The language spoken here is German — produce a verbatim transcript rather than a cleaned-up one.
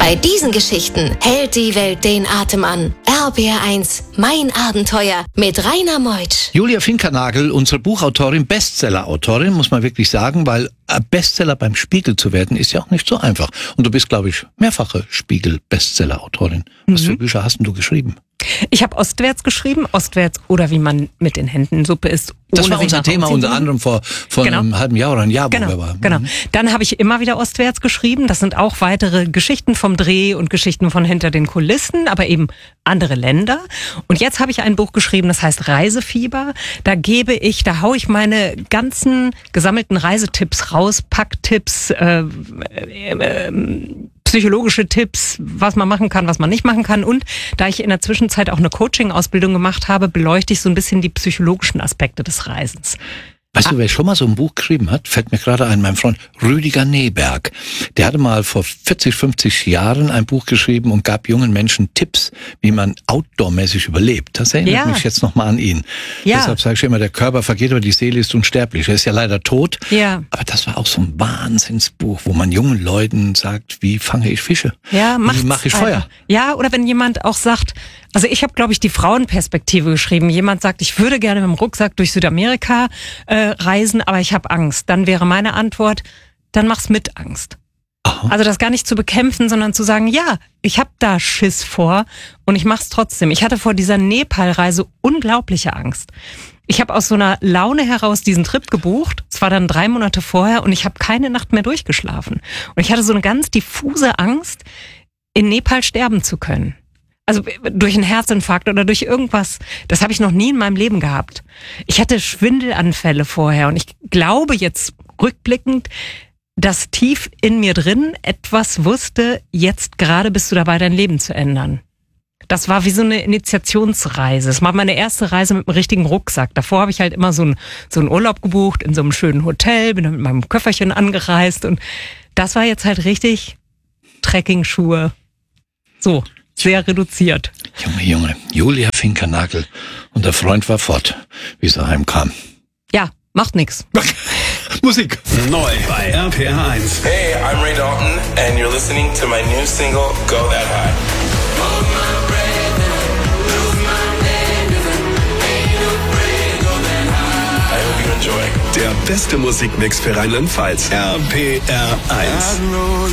Bei diesen Geschichten hält die Welt den Atem an. R B R eins, mein Abenteuer mit Rainer Meutsch. Julia Finkernagel, unsere Buchautorin, Bestseller-Autorin, muss man wirklich sagen, weil Bestseller beim Spiegel zu werden, ist ja auch nicht so einfach. Und du bist, glaube ich, mehrfache Spiegel-Bestseller-Autorin. Was mhm. für Bücher hast denn du geschrieben? Ich habe Ostwärts geschrieben, Ostwärts oder wie man mit den Händen Suppe isst. Das war unser Thema unter anderem vor, vor genau. einem halben Jahr oder einem Jahr, wo genau. wir waren. Genau. Mhm. Dann habe ich immer wieder Ostwärts geschrieben. Das sind auch weitere Geschichten vom Dreh und Geschichten von hinter den Kulissen, aber eben andere Länder. Und jetzt habe ich ein Buch geschrieben, das heißt Reisefieber. Da gebe ich, da hau ich meine ganzen gesammelten Reisetipps raus, Packtipps, äh, äh, äh, psychologische Tipps, was man machen kann, was man nicht machen kann. Und da ich in der Zwischenzeit auch eine Coaching-Ausbildung gemacht habe, beleuchte ich so ein bisschen die psychologischen Aspekte des Reisens. Weißt du, wer schon mal so ein Buch geschrieben hat? Fällt mir gerade ein, mein Freund Rüdiger Neberg. Der hatte mal vor vierzig, fünfzig Jahren ein Buch geschrieben und gab jungen Menschen Tipps, wie man outdoormäßig überlebt. Das erinnert ja. mich jetzt nochmal an ihn. Ja. Deshalb sage ich immer, der Körper vergeht, aber die Seele ist unsterblich. Er ist ja leider tot. Ja. Aber das war auch so ein Wahnsinnsbuch, wo man jungen Leuten sagt, wie fange ich Fische? Ja, wie mache ich Feuer? Ja, oder wenn jemand auch sagt, also ich habe, glaube ich, die Frauenperspektive geschrieben. Jemand sagt, ich würde gerne mit dem Rucksack durch Südamerika äh, reisen, aber ich habe Angst. Dann wäre meine Antwort, dann mach's mit Angst. Aha. Also das gar nicht zu bekämpfen, sondern zu sagen, ja, ich habe da Schiss vor und ich mach's trotzdem. Ich hatte vor dieser Nepal-Reise unglaubliche Angst. Ich habe aus so einer Laune heraus diesen Trip gebucht. Es war dann drei Monate vorher und ich habe keine Nacht mehr durchgeschlafen. Und ich hatte so eine ganz diffuse Angst, in Nepal sterben zu können. Also durch einen Herzinfarkt oder durch irgendwas, das habe ich noch nie in meinem Leben gehabt. Ich hatte Schwindelanfälle vorher und ich glaube jetzt rückblickend, dass tief in mir drin etwas wusste, jetzt gerade bist du dabei, dein Leben zu ändern. Das war wie so eine Initiationsreise. Es war meine erste Reise mit einem richtigen Rucksack. Davor habe ich halt immer so einen, so einen Urlaub gebucht in so einem schönen Hotel, bin dann mit meinem Köfferchen angereist und das war jetzt halt richtig Trekking-Schuhe. So. Sehr reduziert. Junge, Junge, Julia Finkernagel und der Freund war fort, wie sie heimkam. Ja, macht nix. Musik. Neu bei R P R eins. Hey, I'm Ray Dalton and you're listening to my new single, Go That High. Hold my breath and lose my name, ain't afraid, go that high. I hope you enjoy. Der beste Musikmix für Rheinland-Pfalz. R P R eins.